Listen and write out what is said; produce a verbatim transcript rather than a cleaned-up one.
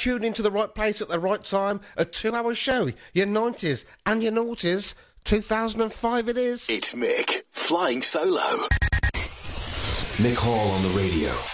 tuned into the right place at the right time. A two-hour show, your nineties and your noughties. two thousand five it is. It's Mick, flying solo. Mick Hall on the radio.